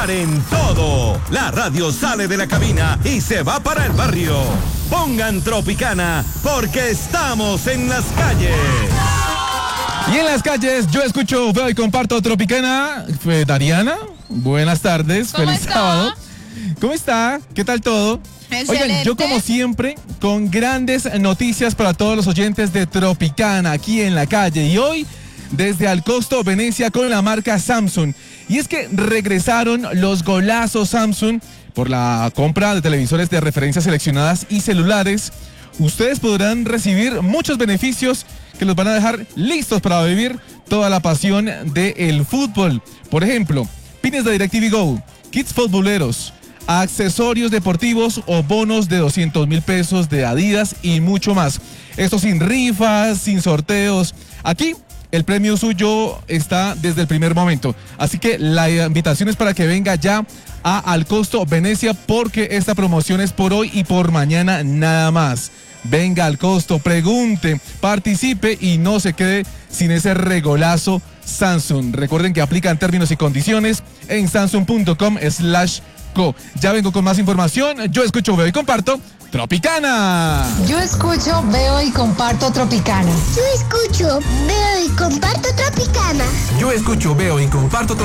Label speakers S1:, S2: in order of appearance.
S1: Paren todo. La radio sale de la cabina y se va para el barrio. Pongan Tropicana porque estamos en las calles.
S2: Y en las calles yo escucho, veo y comparto Tropicana. Dariana, buenas tardes, feliz sábado. ¿Cómo está? ¿Qué tal todo?
S3: Excelente.
S2: Oigan, yo como siempre, con grandes noticias para todos los oyentes de Tropicana aquí en la calle. Y hoy, desde Alcosto, Venecia, con la marca Samsung. Y es que regresaron los golazos Samsung por la compra de televisores de referencias seleccionadas y celulares. Ustedes podrán recibir muchos beneficios que los van a dejar listos para vivir toda la pasión del fútbol. Por ejemplo, pines de DirecTV Go, kits futboleros, accesorios deportivos o bonos de 200,000 pesos de Adidas y mucho más. Esto sin rifas, sin sorteos. Aquí el premio suyo está desde el primer momento. Así que la invitación es para que venga ya a Alcosto, Venecia, porque esta promoción es por hoy y por mañana nada más. Venga al Costo, pregunte, participe y no se quede sin ese regolazo Samsung. Recuerden que aplican términos y condiciones en samsung.com/co. Ya vengo con más información. Yo escucho, veo y comparto Tropicana.
S4: Yo escucho, veo y comparto Tropicana.
S5: Yo escucho, veo y comparto Tropicana.
S1: Yo escucho, veo y comparto Tropicana.